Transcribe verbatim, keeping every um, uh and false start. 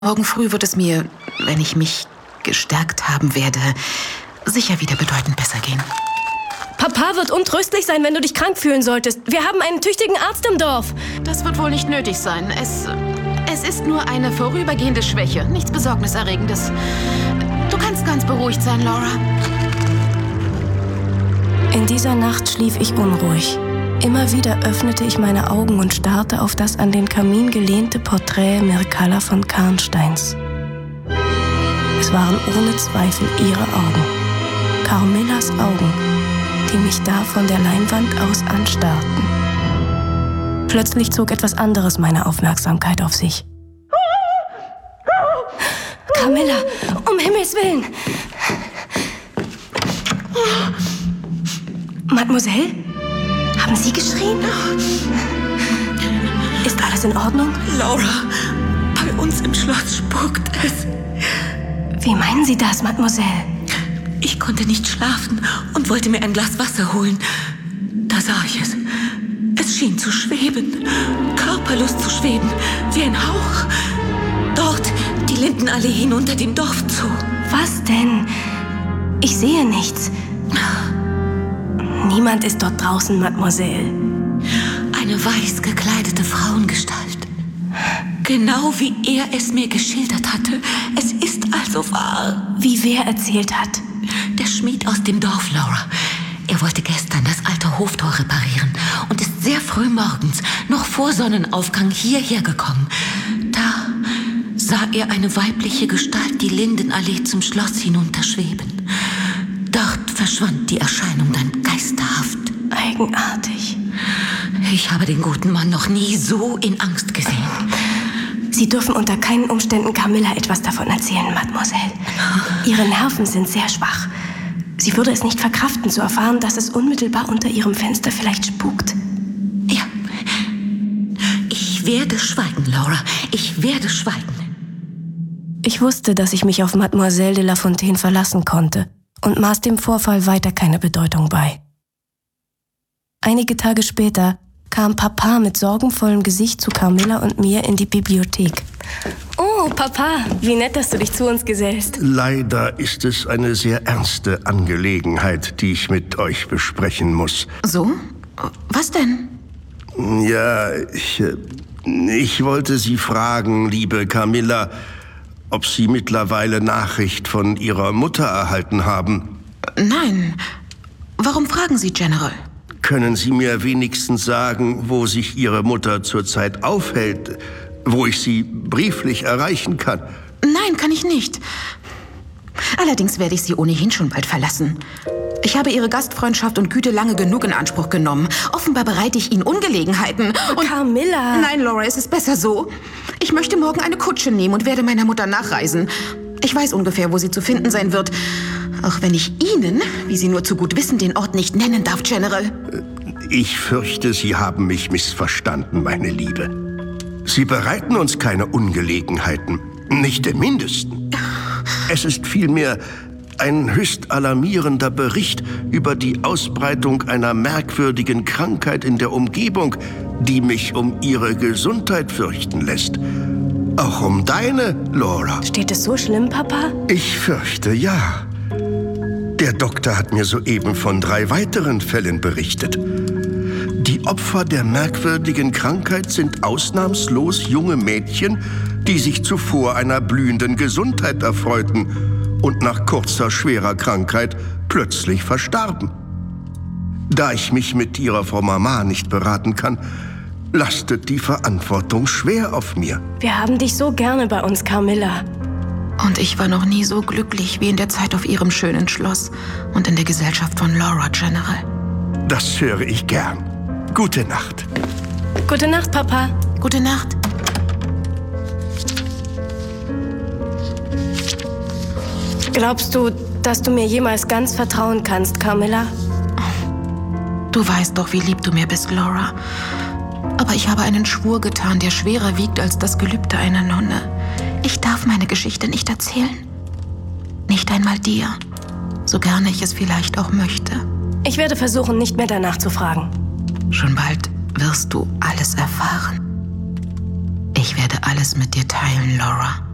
Morgen früh wird es mir, wenn ich mich gestärkt haben werde, sicher wieder bedeutend besser gehen. Papa wird untröstlich sein, wenn du dich krank fühlen solltest. Wir haben einen tüchtigen Arzt im Dorf. Das wird wohl nicht nötig sein. Es, es ist nur eine vorübergehende Schwäche. Nichts Besorgniserregendes. Du kannst ganz beruhigt sein, Laura. In dieser Nacht schlief ich unruhig. Immer wieder öffnete ich meine Augen und starrte auf das an den Kamin gelehnte Porträt Mircalla von Karnsteins. Es waren ohne Zweifel ihre Augen. Carmillas Augen, die mich da von der Leinwand aus anstarrten. Plötzlich zog etwas anderes meine Aufmerksamkeit auf sich. Carmilla, um Himmels Willen! Mademoiselle? Haben Sie geschrien? Ist alles in Ordnung? Laura, bei uns im Schloss spukt es. Wie meinen Sie das, Mademoiselle? Ich konnte nicht schlafen und wollte mir ein Glas Wasser holen. Da sah ich es. Es schien zu schweben, körperlos zu schweben, wie ein Hauch. Dort die Lindenallee hinunter dem Dorf zu. Was denn? Ich sehe nichts. Niemand ist dort draußen, Mademoiselle. Eine weiß gekleidete Frauengestalt. Genau wie er es mir geschildert hatte. Es ist also wahr. Wie wer erzählt hat? Der Schmied aus dem Dorf, Laura. Er wollte gestern das alte Hoftor reparieren und ist sehr früh morgens, noch vor Sonnenaufgang, hierher gekommen. Da sah er eine weibliche Gestalt die Lindenallee zum Schloss hinunterschweben. Dort verschwand die Erscheinung dann geisterhaft. Eigenartig. Ich habe den guten Mann noch nie so in Angst gesehen. Sie dürfen unter keinen Umständen Carmilla etwas davon erzählen, Mademoiselle. Ihre Nerven sind sehr schwach. Sie würde es nicht verkraften, zu erfahren, dass es unmittelbar unter ihrem Fenster vielleicht spukt. Ja. Ich werde schweigen, Laura. Ich werde schweigen. Ich wusste, dass ich mich auf Mademoiselle de la Fontaine verlassen konnte und maß dem Vorfall weiter keine Bedeutung bei. Einige Tage später kam Papa mit sorgenvollem Gesicht zu Carmilla und mir in die Bibliothek. Oh, Papa, wie nett, dass du dich zu uns gesellst. Leider ist es eine sehr ernste Angelegenheit, die ich mit euch besprechen muss. So? Was denn? Ja, ich, ich wollte Sie fragen, liebe Carmilla, ob Sie mittlerweile Nachricht von Ihrer Mutter erhalten haben. Nein. Warum fragen Sie, General? Können Sie mir wenigstens sagen, wo sich Ihre Mutter zurzeit aufhält, wo ich sie brieflich erreichen kann? Nein, kann ich nicht. Allerdings werde ich Sie ohnehin schon bald verlassen. Ich habe Ihre Gastfreundschaft und Güte lange genug in Anspruch genommen. Offenbar bereite ich Ihnen Ungelegenheiten. Und Carmilla! Nein, Laura, es ist besser so. Ich möchte morgen eine Kutsche nehmen und werde meiner Mutter nachreisen. Ich weiß ungefähr, wo sie zu finden sein wird. Auch wenn ich Ihnen, wie Sie nur zu gut wissen, den Ort nicht nennen darf, General. Ich fürchte, Sie haben mich missverstanden, meine Liebe. Sie bereiten uns keine Ungelegenheiten. Nicht im Mindesten. Es ist vielmehr ein höchst alarmierender Bericht über die Ausbreitung einer merkwürdigen Krankheit in der Umgebung, die mich um ihre Gesundheit fürchten lässt. Auch um deine, Laura. Steht es so schlimm, Papa? Ich fürchte, ja. Der Doktor hat mir soeben von drei weiteren Fällen berichtet. Die Opfer der merkwürdigen Krankheit sind ausnahmslos junge Mädchen, die sich zuvor einer blühenden Gesundheit erfreuten und nach kurzer, schwerer Krankheit plötzlich verstarben. Da ich mich mit ihrer Frau Mama nicht beraten kann, lastet die Verantwortung schwer auf mir. Wir haben dich so gerne bei uns, Carmilla. Und ich war noch nie so glücklich wie in der Zeit auf Ihrem schönen Schloss und in der Gesellschaft von Laura, General. Das höre ich gern. Gute Nacht. Gute Nacht, Papa. Gute Nacht. Glaubst du, dass du mir jemals ganz vertrauen kannst, Carmilla? Du weißt doch, wie lieb du mir bist, Laura. Aber ich habe einen Schwur getan, der schwerer wiegt als das Gelübde einer Nonne. Ich darf meine Geschichte nicht erzählen. Nicht einmal dir, so gerne ich es vielleicht auch möchte. Ich werde versuchen, nicht mehr danach zu fragen. Schon bald wirst du alles erfahren. Ich werde alles mit dir teilen, Laura.